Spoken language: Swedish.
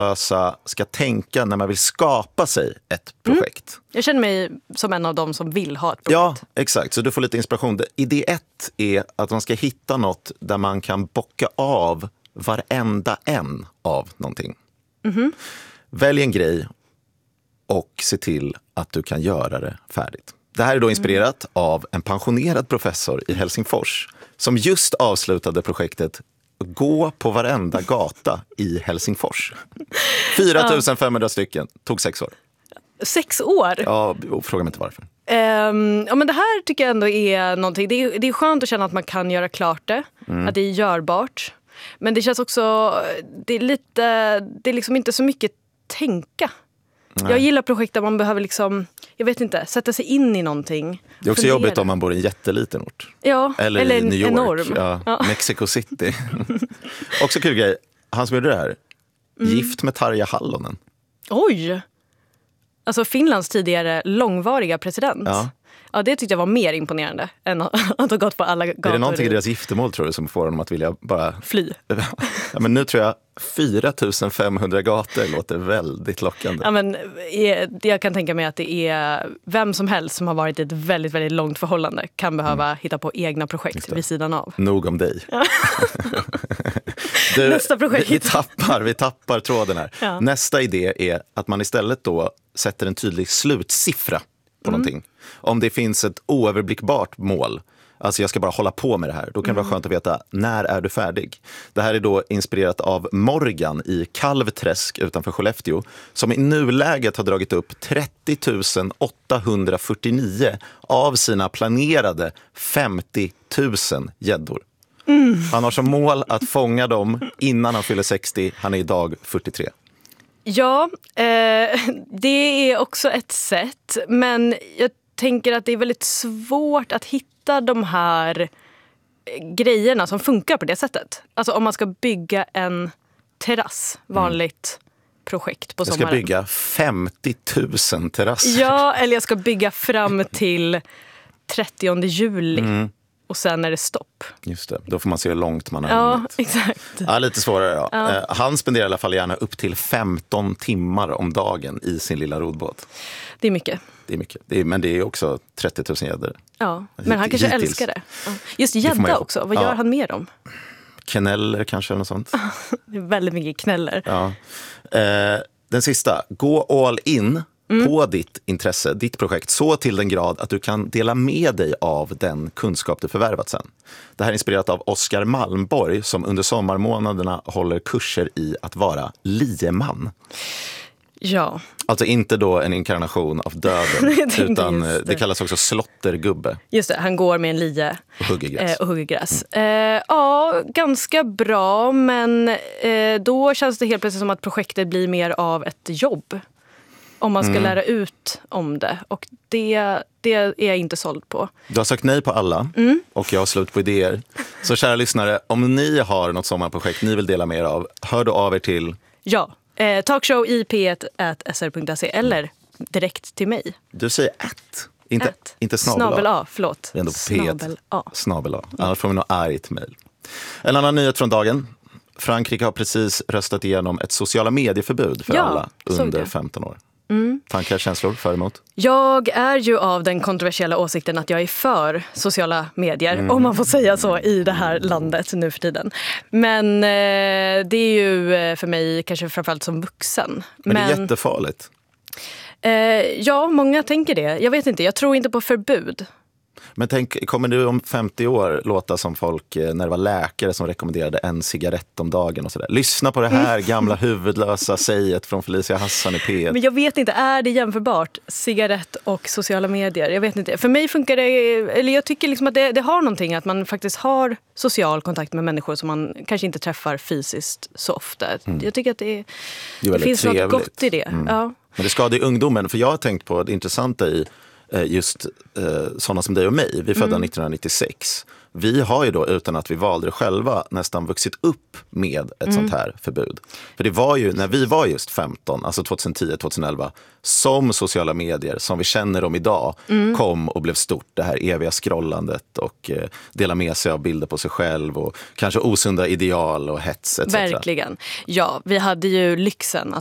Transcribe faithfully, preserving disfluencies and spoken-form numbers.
ska tänka när man vill skapa sig ett projekt. Mm. Jag känner mig som en av dem som vill ha ett projekt. Ja, exakt. Så du får lite inspiration. Idé ett är att man ska hitta något där man kan bocka av varenda en av någonting. Mm-hmm. Välj en grej och se till att du kan göra det färdigt. Det här är då inspirerat mm. av en pensionerad professor i Helsingfors som just avslutade projektet Gå på varenda gata i Helsingfors. fyra tusen femhundra stycken. Tog sex år. Sex år? Ja, fråga mig inte varför. Um, ja, men det här tycker jag ändå är någonting. Det är, det är skönt att känna att man kan göra klart det. Mm. Att det är görbart. Men det känns också, det är lite, det är liksom inte så mycket tänka. Nej. Jag gillar projekt där man behöver liksom, jag vet inte, sätta sig in i någonting. Det är också fundera. Jobbigt om man bor i en jätteliten ort. Ja, eller, eller i New York. Enorm. Ja, ja. Mexico City. Också kul grej, han som gjorde det här, mm. gift med Tarja Hallonen. Oj! Alltså Finlands tidigare långvariga president. Ja. Ja, det tyckte jag var mer imponerande än att ha gått på alla gator. Är det någonting i deras giftermål tror du som får dem att vilja bara... Fly. Ja, men nu tror jag fyra tusen femhundra gator låter väldigt lockande. Ja, men jag kan tänka mig att det är vem som helst som har varit i ett väldigt, väldigt långt förhållande kan behöva mm. hitta på egna projekt vid sidan av. Nog om dig. Ja. Du, Nästa projekt. Vi, vi, tappar, vi tappar tråden här. Ja. Nästa idé är att man istället då sätter en tydlig slutsiffra på mm. någonting. Om det finns ett oöverblickbart mål, alltså jag ska bara hålla på med det här, då kan mm. det vara skönt att veta när är du färdig. Det här är då inspirerat av Morgan i Kalvträsk utanför Skellefteå som i nuläget har dragit upp trettio tusen åttahundrafyrtionio av sina planerade femtio tusen gäddor. Mm. Han har som mål att fånga dem innan han fyller sextio, han är idag fyrtiotre. Ja, eh, det är också ett sätt, men jag tänker att det är väldigt svårt att hitta de här grejerna som funkar på det sättet. Alltså om man ska bygga en terrass, vanligt mm. projekt på sommaren. Jag ska bygga femtio tusen terrasser. Ja, eller jag ska bygga fram till trettionde juli. Mm. Och sen är det stopp. Just det, då får man se hur långt man har Ja, hunnit. exakt. Ja, lite svårare då. Ja. Eh, han spenderar i alla fall gärna upp till femton timmar om dagen i sin lilla rodbåt. Det är mycket. Det är mycket, det är, men det är också trettio tusen gäddor. Ja, men han kanske hittills. Älskar det. Ja. Just gädda också, vad gör ja. han med dem? Kneller kanske eller något sånt. Det är väldigt mycket kneller. Ja. Eh, den sista, gå all in. Mm. På ditt intresse, ditt projekt, så till den grad att du kan dela med dig av den kunskap du förvärvat sen. Det här är inspirerat av Oskar Malmborg som under sommarmånaderna håller kurser i att vara lieman. Ja. Alltså inte då en inkarnation av döden, utan det. det kallas också slottergubbe. Just det, han går med en lie och hugger gräs. Eh, och hugger gräs. Mm. Eh, ja, ganska bra, men eh, då känns det helt plötsligt som att projektet blir mer av ett jobb. Om man ska mm. lära ut om det. Och det, det är jag inte såld på. Du har sagt nej på alla mm. och jag har slut på idéer. Så kära lyssnare, om ni har något sommarprojekt ni vill dela med er av, hör då av er till... Ja, eh, talkshow i p ett at s r punkt se eller direkt till mig. Du säger ett, inte, ett. inte snabel A. Snabel A, förlåt. Det är ändå snabel A. Snabel A, annars får vi nog argt mejl. En annan nyhet från dagen. Frankrike har precis röstat igenom ett sociala medieförbud för ja, alla under femton år. Mm. Tankar, känslor, för emot? Jag är ju av den kontroversiella åsikten att jag är för sociala medier, mm. om man får säga så i det här landet nu för tiden. Men eh, det är ju för mig kanske framförallt som vuxen. Men, Men det är jättefarligt. Eh, ja, många tänker det. Jag vet inte, jag tror inte på förbud. Men tänk, kommer du om femtio år låta som folk när det var läkare som rekommenderade en cigarett om dagen och sådär? Lyssna på det här gamla huvudlösa säget från Felicia Hassan i P ett. Men jag vet inte, är det jämförbart? Cigarett och sociala medier? Jag vet inte. För mig funkar det, eller jag tycker liksom att det, det har någonting att man faktiskt har social kontakt med människor som man kanske inte träffar fysiskt så ofta. Mm. Jag tycker att det, det, det finns trevligt. Något gott i det. Mm. Ja. Men det skadar ju ungdomen, för jag har tänkt på det intressanta i just eh, sådana som dig och mig. Vi är födda mm. nittonhundranittiosex. vi har ju då, utan att vi valde det själva, nästan vuxit upp med ett mm. sånt här förbud. För det var ju när vi var just femton, alltså tjugohundratio tjugoelva, som sociala medier som vi känner dem idag mm. kom och blev stort. Det här eviga scrollandet och eh, dela med sig av bilder på sig själv och kanske osunda ideal och hets et cetera. Verkligen. Ja, vi hade ju lyxen att